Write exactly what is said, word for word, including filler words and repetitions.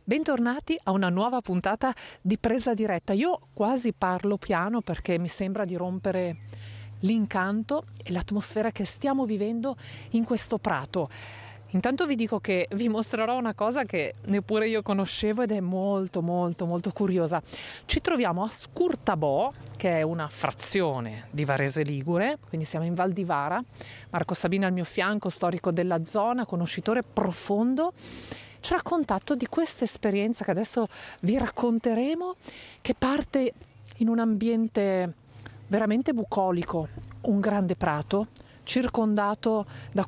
Bentornati a una nuova puntata di Presa Diretta. Io quasi parlo piano perché mi sembra di rompere l'incanto e l'atmosfera che stiamo vivendo in questo prato. Intanto vi dico che vi mostrerò una cosa che neppure io conoscevo ed è molto molto molto curiosa. Ci troviamo a Scurtabò, che è una frazione di Varese Ligure, quindi siamo in Val di Vara. Marco Sabina al mio fianco, storico della zona, conoscitore profondo, ci ha raccontato di questa esperienza che adesso vi racconteremo, che parte in un ambiente veramente bucolico, un grande prato circondato da